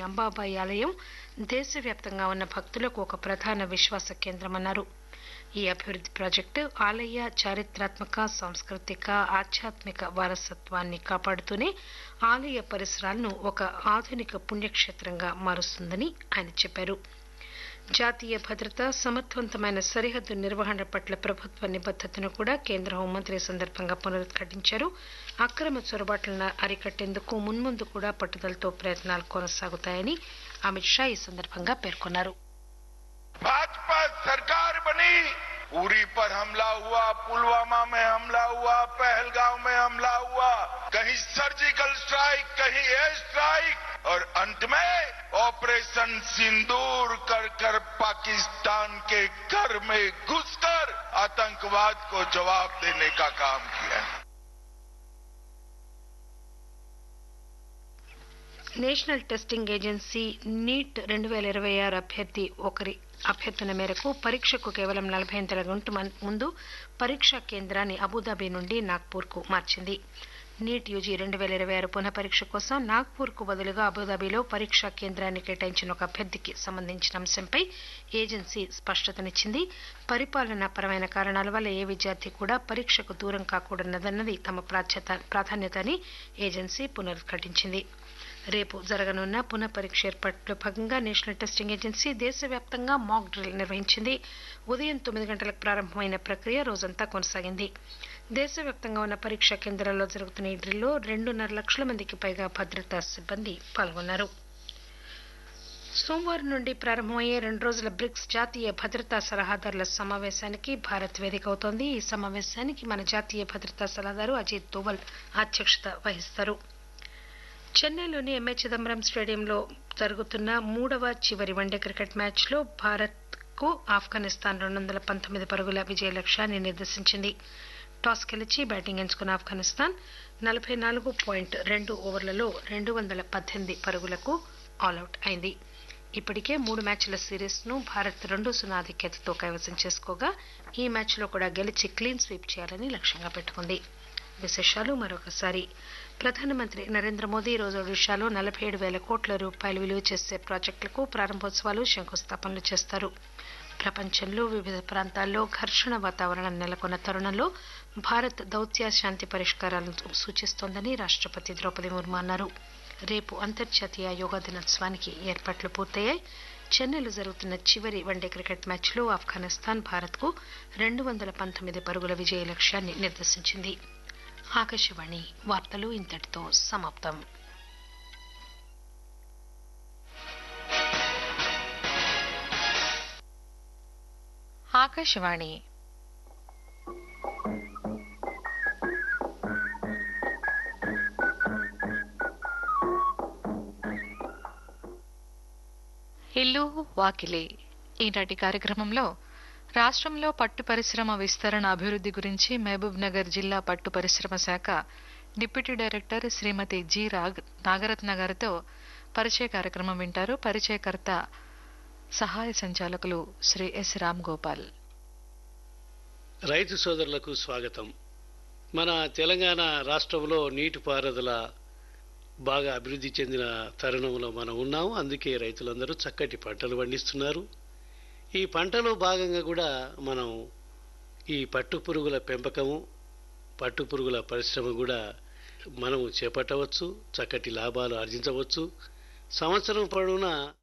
అంబాబాయి ఆలయం దేశవ్యాప్తంగా ఉన్న భక్తులకు ఒక ప్రధాన విశ్వాస కేంద్రమన్నారు. ఈ అభివృద్ది ప్రాజెక్టు ఆలయ చారిత్రాత్మక, సాంస్కృతిక, ఆధ్యాత్మిక వారసత్వాన్ని కాపాడుతూనే ఆలయ పరిసరాలను ఒక ఆధునిక పుణ్యక్షేత్రంగా మారుస్తుందని ఆయన చెప్పారు. జాతీయ భద్రత, సమర్థవంతమైన సరిహద్దు నిర్వహణ పట్ల ప్రభుత్వ నిబద్దతను కూడా కేంద్ర హోంమంత్రి ఈ సందర్భంగా పునరుద్ఘాటించారు. అక్రమ చొరబాట్లను అరికట్టేందుకు మున్ముందు కూడా పట్టుదలతో ప్రయత్నాలు కొనసాగుతాయని అమిత్ షా ఈ సందర్భంగా పేర్కొన్నారు. भाजपा सरकार बनी, उरी पर हमला हुआ, पुलवामा में हमला हुआ, पहलगांव में हमला हुआ, कहीं सर्जिकल स्ट्राइक, कहीं एयर स्ट्राइक और अंत में ऑपरेशन सिंदूर कर कर पाकिस्तान के घर में घुसकर आतंकवाद को जवाब देने का काम किया. నేషనల్ టెస్టింగ్ ఏజెన్సీ నీట్ 2026 అభ్యర్థన మేరకు పరీక్షకు కేవలం 48 గంటల ముందు పరీక్షా కేంద్రాన్ని అబుదాబి నుండి నాగ్పూర్కు మార్చింది. నీట్ యూజీ 2026 పునః పరీక్ష కోసం నాగ్పూర్కు బదులుగా అబుదాబిలో పరీక్షా కేంద్రాన్ని కేటాయించిన ఒక అభ్యర్థికి సంబంధించిన అంశంపై ఏజెన్సీ స్పష్టతనిచ్చింది. పరిపాలనాపరమైన కారణాల వల్ల ఏ విద్యార్థి కూడా పరీక్షకు దూరం కాకూడదన్నది తమ ప్రాధాన్యత అని ఏజెన్సీ పునరుద్ఘాటించింది. రేపు జరగనున్న పునః పరీక్ష ఏర్పాట్లో భాగంగా నేషనల్ టెస్టింగ్ ఏజెన్సీ దేశవ్యాప్తంగా మాక్ డ్రిల్ నిర్వహించింది. ఉదయం 9 గంటలకు ప్రారంభమైన ప్రక్రియ రోజంతా కొనసాగింది. దేశవ్యాప్తంగా ఉన్న పరీక్షా కేంద్రాల్లో జరుగుతున్న ఈ డ్రిల్లో 2.5 లక్షల మందికి పైగా భద్రతా సిబ్బంది పాల్గొన్నారు. సోమవారం నుండి ప్రారంభమయ్యే 2 రోజుల బ్రిక్స్ జాతీయ భద్రతా సలహాదారుల సమావేశానికి భారత్ వేదిక అవుతోంది. ఈ సమావేశానికి మన జాతీయ భద్రతా సలహాదారు అజిత్ దోవల్ అధ్యక్షత వహిస్తారు. చెన్నైలోని ఎంఏ చిదంబరం స్టేడియంలో జరుగుతున్న 3వ చివరి వన్డే క్రికెట్ మ్యాచ్లో భారత్కు ఆఫ్ఘనిస్తాన్ 219 పరుగుల విజయ లక్ష్యాన్ని నిర్దేశించింది. టాస్ గెలిచి బ్యాటింగ్ ఎంచుకున్న ఆఫ్ఘనిస్తాన్ 44.2 ఓవర్లలో 218 పరుగులకు ఆలౌట్ అయింది. ఇప్పటికే 3 మ్యాచ్ల సిరీస్ను భారత్ 2-0 ఆధిక్యతతో కైవసం చేసుకోగా ఈ మ్యాచ్లో కూడా గెలిచి క్లీన్ స్వీప్ చేయాలని లక్ష్యంగా పెట్టుకుంది. విశేషాలు మరొకసారి. ప్రధానమంత్రి నరేంద్ర మోదీ ఈ రోజు ఒడిశాలో 47,000 కోట్ల రూపాయలు విలువ చేసే ప్రాజెక్టులకు ప్రారంభోత్సవాలు, శంకుస్థాపనలు చేస్తారు. ప్రపంచంలో వివిధ ప్రాంతాల్లో ఘర్షణ వాతావరణం నెలకొన్న తరుణంలో భారత్ దౌత్య శాంతి పరిష్కారాలను సూచిస్తోందని రాష్టపతి ద్రౌపది ముర్ము అన్నారు. రేపు అంతర్జాతీయ యోగా దినోత్సవానికి ఏర్పాట్లు పూర్తయ్యాయి. చెన్నైలో జరుగుతున్న చివరి వన్డే క్రికెట్ మ్యాచ్లో ఆఫ్ఘనిస్తాన్ భారత్కు 219 పరుగుల విజయ లక్ష్యాన్ని నిర్దేశించింది. ఆకాశవాణి వార్తలు ఇంతటితో సమాప్తం. ఆకాశవాణి ఇల్లు వాకిలి. ఈనాటి కార్యక్రమంలో రాష్ట్రంలో పట్టు పరిశ్రమ విస్తరణ అభివృద్ధి గురించి మహబూబ్ నగర్ జిల్లా పట్టు పరిశ్రమ శాఖ డిప్యూటీ డైరెక్టర్ శ్రీమతి జి నాగరత్న గారితో పరిచయ కార్యక్రమం వింటారు. పరిచయకర్త సహాయ సంచాలకులు శ్రీ ఎస్ రామ్ గోపాల్. రైతు సోదరులకు స్వాగతం. మన తెలంగాణ రాష్ట్రంలో నీటిపారుదల బాగా అభివృద్ధి చెందిన తరుణంలో మనం ఉన్నాము. అందుకే రైతులందరూ చక్కటి పంటలు పండిస్తున్నారు. ఈ పంటలో భాగంగా కూడా మనం ఈ పట్టు పురుగుల పెంపకము, పట్టు పురుగుల పరిశ్రమ కూడా మనము చేపట్టవచ్చు, చక్కటి లాభాలు ఆర్జించవచ్చు. సంవత్సరం పొడవునా